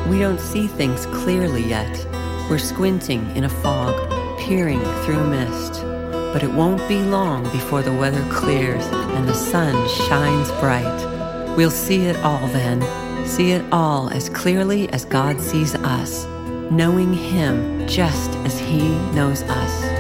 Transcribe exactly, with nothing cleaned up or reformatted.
We don't see things clearly yet. We're squinting in a fog, peering through a mist. But it won't be long before the weather clears and the sun shines bright. We'll see it all then, see it all as clearly as God sees us, knowing Him just as He knows us.